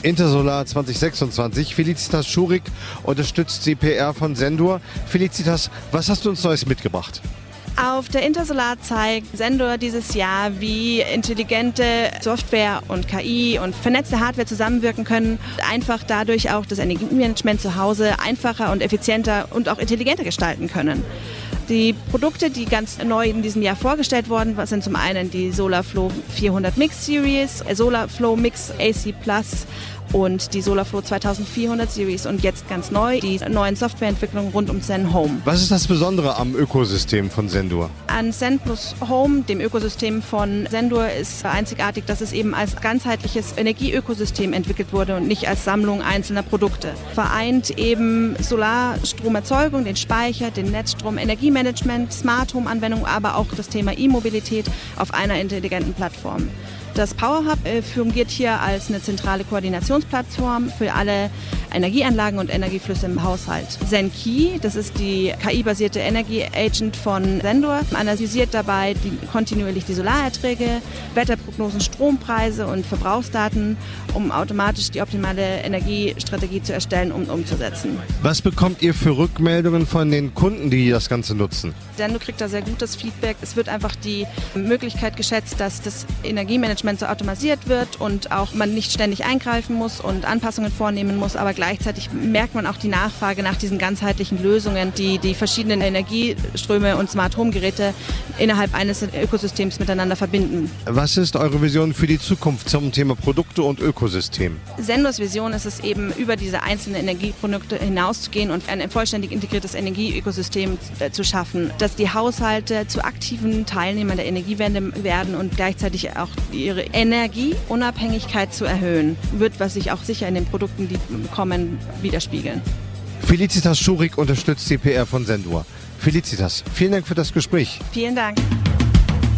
Intersolar 2026. Felicitas Schurig unterstützt die PR von Sendur. Felicitas, was hast du uns Neues mitgebracht? Auf der Intersolar zeigt Sendur dieses Jahr, wie intelligente Software und KI und vernetzte Hardware zusammenwirken können, einfach dadurch auch das Energiemanagement zu Hause einfacher und effizienter und auch intelligenter gestalten können. Die Produkte, die ganz neu in diesem Jahr vorgestellt wurden, sind zum einen die SolarFlow 400 Mix Series, SolarFlow Mix AC Plus und die SolarFlow 2400 Series und jetzt ganz neu die neuen Softwareentwicklungen rund um Zen Home. Was ist das Besondere am Ökosystem von Sendur? An Zen plus Home, dem Ökosystem von Sendur, ist einzigartig, dass es eben als ganzheitliches Energieökosystem entwickelt wurde und nicht als Sammlung einzelner Produkte. Vereint eben Solarstromerzeugung, den Speicher, den Netzstrom, Energiemanagement, Smart Home Anwendungen, aber auch das Thema E-Mobilität auf einer intelligenten Plattform. Das PowerHub fungiert hier als eine zentrale Koordinationsplattform für alle Energieanlagen und Energieflüsse im Haushalt. Zenki, das ist die KI-basierte Energy Agent von Sendur, analysiert dabei kontinuierlich die Solarerträge, Wetterprognosen, Strompreise und Verbrauchsdaten, um automatisch die optimale Energiestrategie zu erstellen und umzusetzen. Was bekommt ihr für Rückmeldungen von den Kunden, die das Ganze nutzen? Sendur kriegt da sehr gutes Feedback. Es wird einfach die Möglichkeit geschätzt, dass das Energiemanagement so automatisiert wird und auch man nicht ständig eingreifen muss und Anpassungen vornehmen muss, aber gleichzeitig merkt man auch die Nachfrage nach diesen ganzheitlichen Lösungen, die die verschiedenen Energieströme und Smart Home Geräte innerhalb eines Ökosystems miteinander verbinden. Was ist eure Vision für die Zukunft zum Thema Produkte und Ökosystem? Sendurs Vision ist es eben, über diese einzelnen Energieprodukte hinauszugehen und ein vollständig integriertes Energieökosystem zu schaffen, dass die Haushalte zu aktiven Teilnehmern der Energiewende werden und gleichzeitig auch ihre Energieunabhängigkeit zu erhöhen, wird, was sich auch sicher in den Produkten, die kommen, widerspiegeln. Felicitas Schurig unterstützt die PR von Sendur. Felicitas, vielen Dank für das Gespräch. Vielen Dank.